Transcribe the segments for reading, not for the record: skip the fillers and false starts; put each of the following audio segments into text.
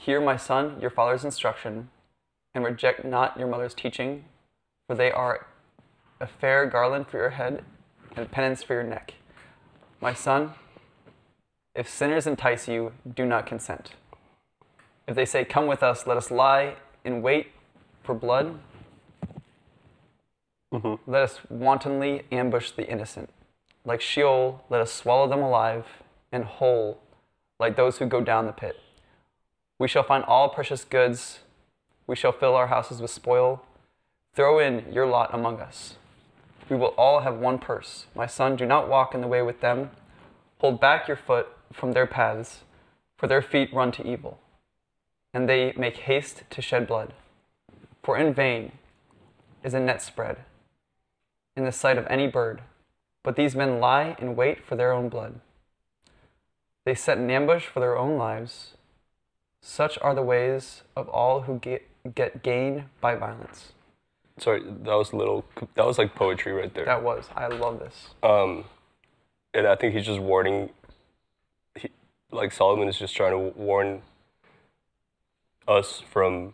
Hear, my son, your father's instruction, and reject not your mother's teaching, for they are a fair garland for your head and penance for your neck. My son, if sinners entice you, do not consent. If they say, come with us, let us lie in wait for blood, let us wantonly ambush the innocent. Like Sheol, let us swallow them alive, and whole, like those who go down the pit. We shall find all precious goods. We shall fill our houses with spoil. Throw in your lot among us. We will all have one purse. My son, do not walk in the way with them. Hold back your foot from their paths, for their feet run to evil, and they make haste to shed blood. For in vain is a net spread in the sight of any bird, but these men lie in wait for their own blood. They set an ambush for their own lives. Such are the ways of all who get gain by violence. Sorry, that was like poetry right there. I love this. And I think he's just warning, like Solomon is just trying to warn us from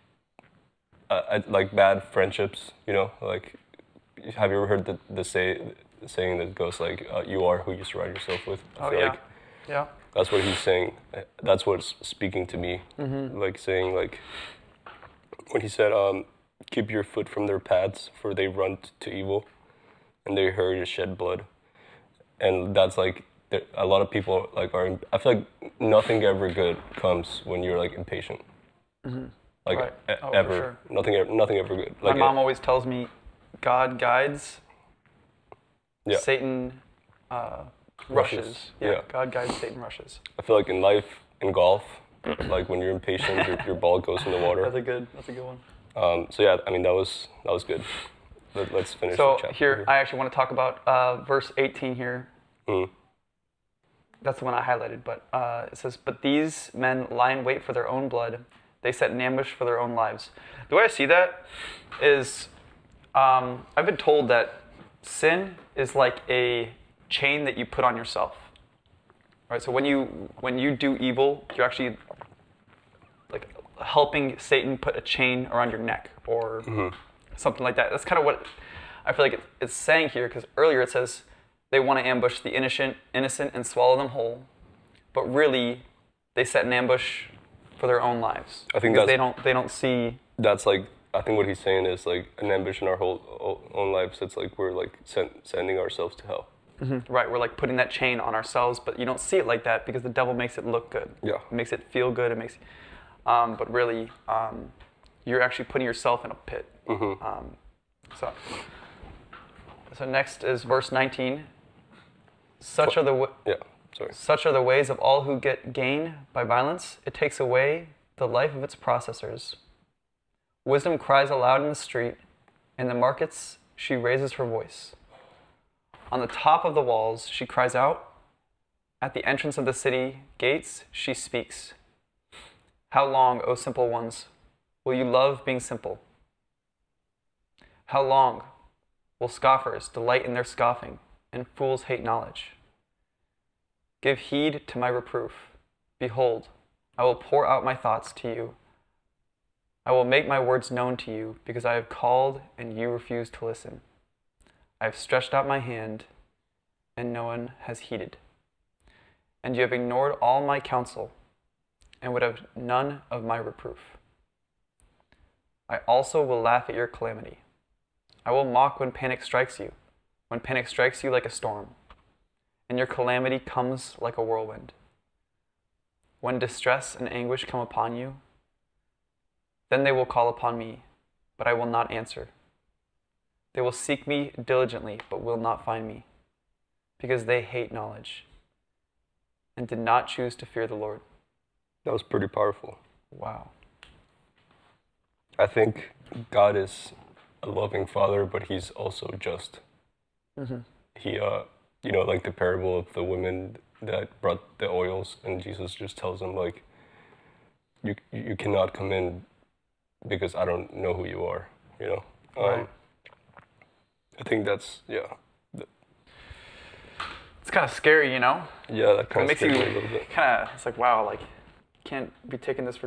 like bad friendships, you know? Like, have you ever heard the saying that goes like, you are who you surround yourself with? I feel like yeah. That's what he's saying. That's what's speaking to me. Like saying like, when he said, keep your foot from their paths, for they run to evil, and they hurry to shed blood. And that's like, a lot of people like are, I feel like nothing ever good comes when you're like impatient. Like right. ever. For sure. Nothing ever good. Like my mom always tells me, God guides, Satan rushes. Yeah, God guides, Satan rushes. I feel like in life, in golf, like when you're impatient, your ball goes in the water. That's a good one. So yeah, I mean that was good. Let's finish. So the chapter here, I actually want to talk about verse 18 here. That's the one I highlighted, but it says, but these men lie in wait for their own blood. They set an ambush for their own lives. The way I see that is, I've been told that sin is like a chain that you put on yourself. Right? So when you do evil, you're actually like helping Satan put a chain around your neck or something like that. That's kind of what I feel like it's saying here, because earlier it says they want to ambush the innocent and swallow them whole, but really they set an ambush for their own lives. I think they don't see. That's like, I think what he's saying is like an ambush in our whole own lives. It's like we're like sending ourselves to hell. Right, we're like putting that chain on ourselves, but you don't see it like that because the devil makes it look good. Yeah, it makes it feel good. It makes, but really, you're actually putting yourself in a pit. So next is verse 19. Such are the ways of all who get gain by violence. It takes away the life of its processors. Wisdom cries aloud in the street. In the markets, she raises her voice. On the top of the walls, she cries out. At the entrance of the city gates, she speaks. How long, O simple ones, will you love being simple? How long will scoffers delight in their scoffing, and fools hate knowledge? Give heed to my reproof. Behold, I will pour out my thoughts to you. I will make my words known to you, because I have called and you refuse to listen. I have stretched out my hand, and no one has heeded. And you have ignored all my counsel, and would have none of my reproof. I also will laugh at your calamity. I will mock when panic strikes you like a storm, and your calamity comes like a whirlwind. When distress and anguish come upon you, then they will call upon me, but I will not answer. They will seek me diligently, but will not find me, because they hate knowledge and did not choose to fear the Lord. That was pretty powerful. Wow. I think God is a loving Father, but He's also just. He, you know, like the parable of the women that brought the oils, and Jesus just tells them, like, you cannot come in because I don't know who you are, you know? Right. I think that's, It's kind of scary, you know? Yeah, that kind of makes scares you me a little bit. kind of, it's like, wow, like, can't be taking this for